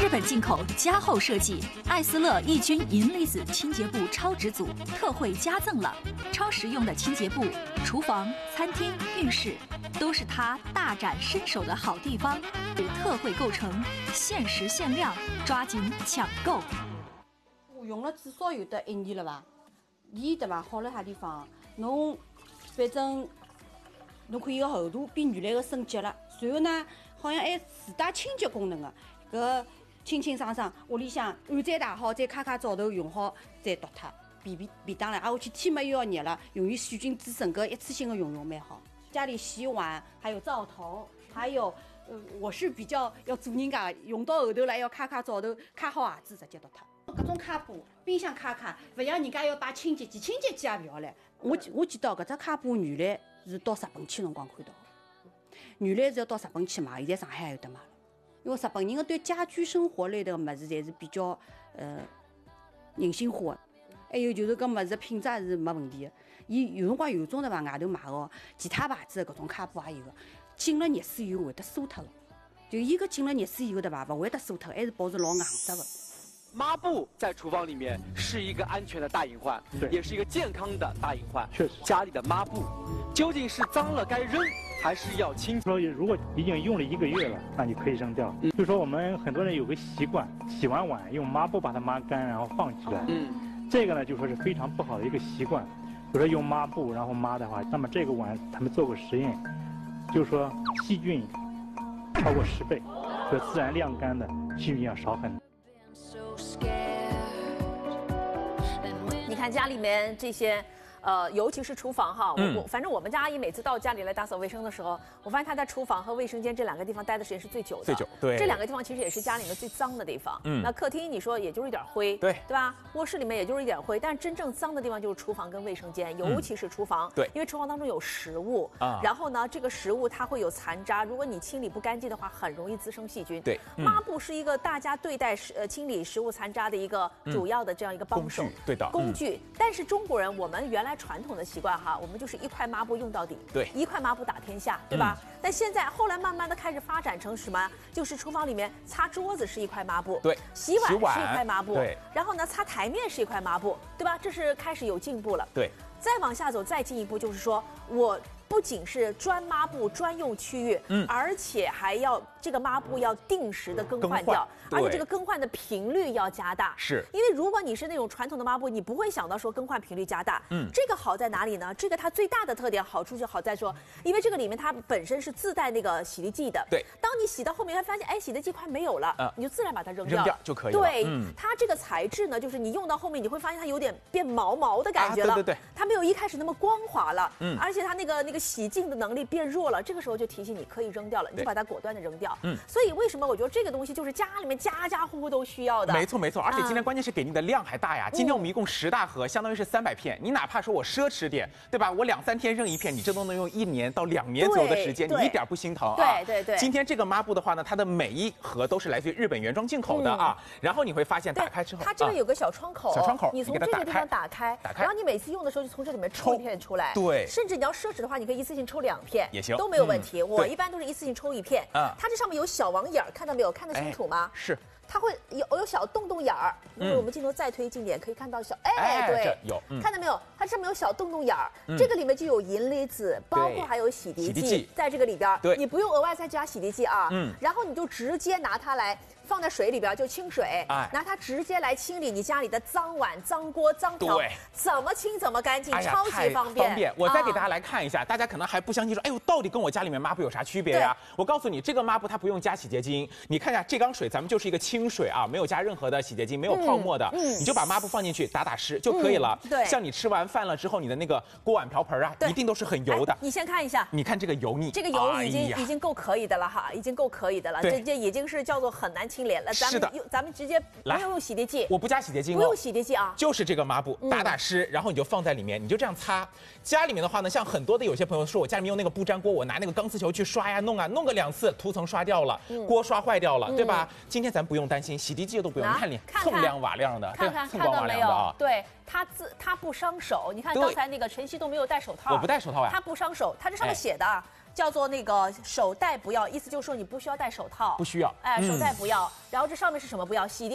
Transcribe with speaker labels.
Speaker 1: 日本进口加厚设计，艾斯乐抑菌银离子清洁布超值组特惠加赠了，超实用的清洁布，厨房、餐厅、浴室都是它大展身手的好地方。特惠购成，限时限量，抓紧抢购！
Speaker 2: 我用了至少有得1年了吧？伊对伐？好了啥地方？侬反正侬看伊个厚度比原来个升级了，然后呢，好像还自带清洁功能个，搿清清爽爽，屋里向碗再洗好，再揩澡头用好，再倒脱，便当了。啊，我去天没又要热了，用于细菌滋生，搿一次性的用蛮好。家里洗碗，还有灶头，还有我是比较要做人家，用到后头了要揩澡头，揩好鞋子直接倒脱。搿种揩布，冰箱揩，勿像人家要摆清洁剂，清洁剂也勿要来。我记得搿只揩布原来是到日本去辰光看到的，原来是要到日本去买，现在上海也有得买了。因为日本人对家居生活类的物事侪是比较人性化的，还有就是搿物事品质也是没问题的。伊有辰光有种对伐，外头买个其他牌子的搿种揩布也有个，进了热水以后会得缩脱个，就伊搿进了热水以后对伐，勿会得缩脱，还是保持老硬质个。
Speaker 3: 抹布在厨房里面是一个安全的大隐患，也是一个健康的大隐患。
Speaker 4: 确实，
Speaker 3: 家里的抹布究竟是脏了该扔，还是要清？
Speaker 4: 说如果已经用了1个月了，那你可以扔掉。就说我们很多人有个习惯，洗完碗用抹布把它抹干，然后放起来。这个呢就说是非常不好的一个习惯。比如说用抹布然后抹的话，那么这个碗他们做过实验，就是说细菌超过10倍，和自然晾干的细菌要少很多。
Speaker 5: 你看家里面这些，尤其是厨房哈，反正我们家阿姨每次到家里来打扫卫生的时候，我发现她在厨房和卫生间这2个地方待的时间是最久的。
Speaker 6: 对。
Speaker 5: 这2个地方其实也是家里面最脏的地方。那客厅你说也就是一点灰，对吧？卧室里面也就是一点灰，但是真正脏的地方就是厨房跟卫生间，尤其是厨房。对。因为厨房当中有食物啊，然后呢，这个食物它会有残渣，如果你清理不干净的话，很容易滋生细菌。对。抹布是一个大家对待清理食物残渣的一个主要的这样一个帮手。对的。工具。但是中国人我们原来传统的习惯哈，我们就是1块抹布用到底，对，1块抹布打天下，对吧？但现在后来慢慢的开始发展成什么？就是厨房里面擦桌子是1块抹布，对，洗碗是1块抹布，对，然后呢擦台面是1块抹布，对吧？这是开始有进步了，对。再往下走，再进一步就是说我不仅是专抹布专用区域，而且还要这个抹布要定时的更换掉，而且这个更换的频率要加大。是，因为如果你是那种传统的抹布，你不会想到说更换频率加大。这个好在哪里呢？这个它最大的特点好处就好在说，因为这个里面它本身是自带那个洗涤剂的。对，当你洗到后面，发现哎洗涤剂快没有了，你就自然把它扔掉就可以了。对，它这个材质呢，就是你用到后面，你会发现它有点变毛毛的感觉了。对，它没有一开始那么光滑了。而且它那个洗净的能力变弱了，这个时候就提醒你可以扔掉了，你就把它果断的扔掉。所以为什么我觉得这个东西就是家里面家家户户都需要的。没错，而且今天关键是给你的量还大呀。今天我们一共10大盒，相当于是300片。你哪怕说我奢侈点，对吧？我2、3天扔1片，你这都能用1年到2年左右的时间，你一点不心疼啊。对。今天这个抹布的话呢，它的每一盒都是来自于日本原装进口的啊。然后你会发现打开之后，它这边有个小窗口，你从这个地方打开，然后你每次用的时候就从这里面抽1片出来。对。甚至你要奢侈的话，你可以一次性抽2片也行，都没有问题。我一般都是一次性抽1片。它这上面有小网眼，看到没有？看得清楚吗？是。它会有小洞眼儿，我们镜头再推近点，可以看到小对，有看到没有？它上面有小洞眼儿，这个里面就有银离子，包括还有洗涤剂，在这个里边，你不用额外再加洗涤剂啊。然后你就直接拿它来放在水里边，就清水，拿它直接来清理你家里的脏碗、脏锅、脏瓢，怎么清怎么干净，超级方便。我再给大家来看一下，大家可能还不相信说，哎呦，到底跟我家里面抹布有啥区别呀？我告诉你，这个抹布它不用加洗洁精，你看一下这缸水，咱们就是一个清水啊，没有加任何的洗洁精，没有泡沫的，你就把抹布放进去打湿就可以了。对，像你吃完饭了之后，你的那个锅碗瓢盆啊，一定都是很油的。你先看一下，你看这个油腻，这个油已经够可以的了哈，已经够可以的了，这已经是叫做很难清廉了。咱们直接不用洗涤剂，我不加洗洁精，不用洗涤剂啊，就是这个抹布打湿，然后你就放在里面，你就这样擦。家里面的话呢，像很多的有些朋友说，我家里面用那个不粘锅，我拿那个钢丝球去刷呀弄个2次，涂层刷掉了，锅刷坏掉了，对吧？今天咱不用担心，洗涤剂都不用，你看你锃亮瓦亮的，锃光瓦亮的啊。对，它不伤手。你看刚才那个晨曦都没有戴手套，我不戴手套呀，它不伤手，它这上面写的。 叫做那个手袋不要，意思就是说你不需要戴手套，
Speaker 6: 不需要，
Speaker 5: 哎，手袋不要。然后这上面是什么不要？洗涤